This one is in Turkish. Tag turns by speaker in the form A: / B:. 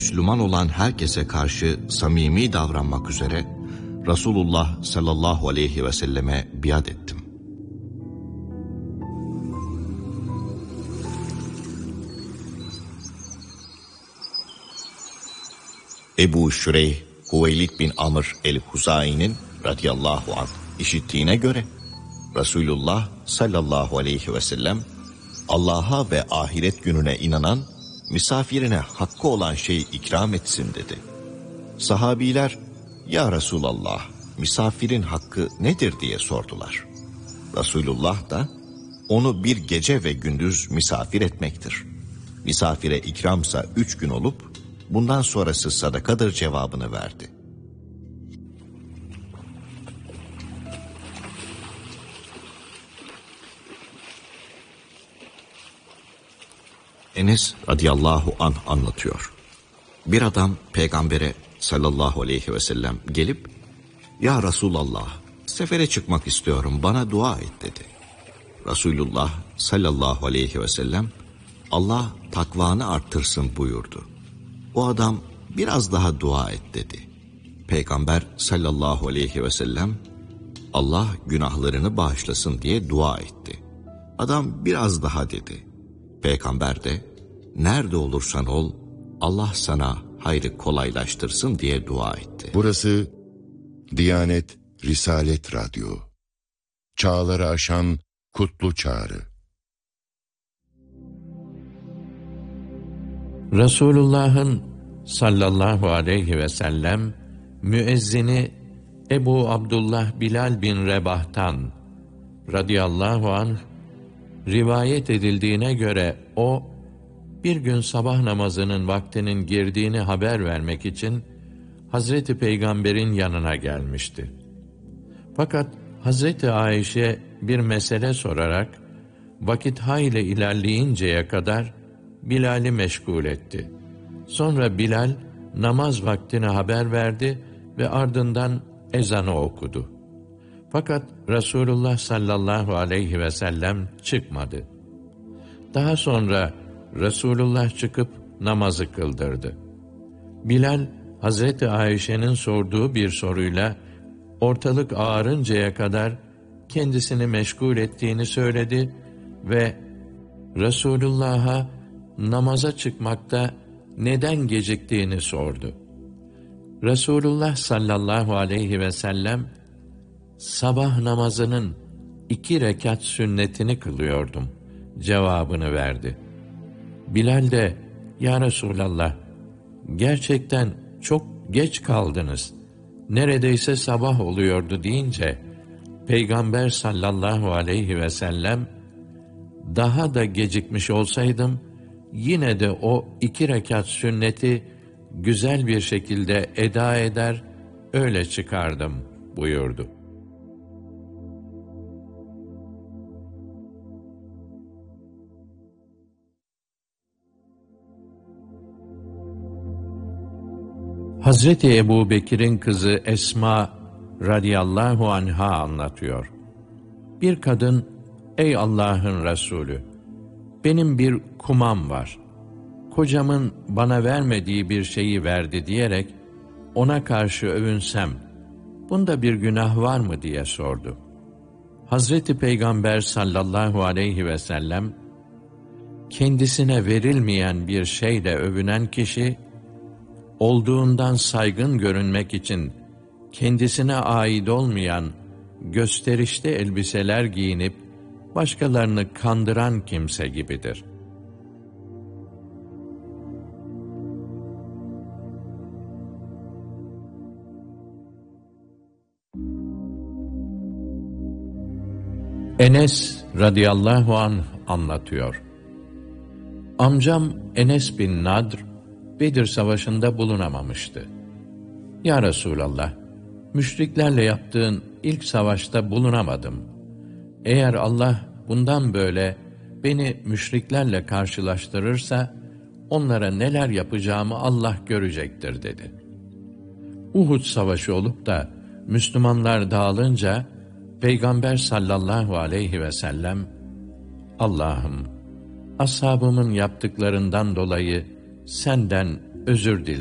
A: Müslüman olan herkese karşı samimi davranmak üzere Resulullah sallallahu aleyhi ve selleme biat ettim. Ebu Şüreyh Hüveylid bin Amr el-Huzai'nin radıyallahu anh işittiğine göre Resulullah sallallahu aleyhi ve sellem Allah'a ve ahiret gününe inanan misafirine hakkı olan şeyi ikram etsin dedi. Sahabiler, ya Resulallah, misafirin hakkı nedir diye sordular. Resulullah da, onu bir gece ve gündüz misafir etmektir. Misafire ikramsa 3 gün olup, bundan sonrası sadakadır cevabını verdi. Enes radıyallahu anh anlatıyor. Bir adam peygambere sallallahu aleyhi ve sellem gelip, ya Resulallah, sefere çıkmak istiyorum, bana dua et dedi. Resulullah sallallahu aleyhi ve sellem, Allah takvanı arttırsın buyurdu. O adam biraz daha dua et dedi. Peygamber sallallahu aleyhi ve sellem, Allah günahlarını bağışlasın diye dua etti. Adam biraz daha dedi. Peygamber de, nerede olursan ol, Allah sana hayrı kolaylaştırsın diye dua etti.
B: Burası Diyanet Risalet Radyo. Çağları aşan kutlu çağrı.
C: Resulullah'ın sallallahu aleyhi ve sellem müezzini Ebu Abdullah Bilal bin Rebah'tan radıyallahu anh rivayet edildiğine göre o bir gün sabah namazının vaktinin girdiğini haber vermek için Hazreti Peygamber'in yanına gelmişti. Fakat Hazreti Ayşe bir mesele sorarak vakit hayli ilerleyinceye kadar Bilal'i meşgul etti. Sonra Bilal namaz vaktini haber verdi ve ardından ezanı okudu. Fakat Resulullah sallallahu aleyhi ve sellem çıkmadı. Daha sonra Resulullah çıkıp namazı kıldırdı. Bilal, Hazreti Ayşe'nin sorduğu bir soruyla ortalık ağarıncaya kadar kendisini meşgul ettiğini söyledi ve Resulullah'a namaza çıkmakta neden geciktiğini sordu. Resulullah sallallahu aleyhi ve sellem, sabah namazının 2 rekat sünnetini kılıyordum cevabını verdi. Bilal de, ya Resulallah, gerçekten çok geç kaldınız, neredeyse sabah oluyordu deyince, Peygamber sallallahu aleyhi ve sellem, daha da gecikmiş olsaydım, yine de o 2 rekat sünneti güzel bir şekilde eda eder, öyle çıkardım buyurdu. Hazreti Ebubekir'in kızı Esma radıyallahu anha anlatıyor. Bir kadın, ey Allah'ın Resulü, benim bir kumam var. Kocamın bana vermediği bir şeyi verdi diyerek ona karşı övünsem, bunda bir günah var mı diye sordu. Hazreti Peygamber sallallahu aleyhi ve sellem, kendisine verilmeyen bir şeyle övünen kişi, olduğundan saygın görünmek için kendisine ait olmayan gösterişli elbiseler giyinip başkalarını kandıran kimse gibidir. Enes radıyallahu anh anlatıyor. Amcam Enes bin Nadr, Bedir Savaşı'nda bulunamamıştı. Ya Resulallah, müşriklerle yaptığın ilk savaşta bulunamadım. Eğer Allah bundan böyle beni müşriklerle karşılaştırırsa, onlara neler yapacağımı Allah görecektir dedi. Uhud Savaşı olup da Müslümanlar dağılınca, Peygamber sallallahu aleyhi ve sellem, Allah'ım, ashabımın yaptıklarından dolayı senden özür dilerim.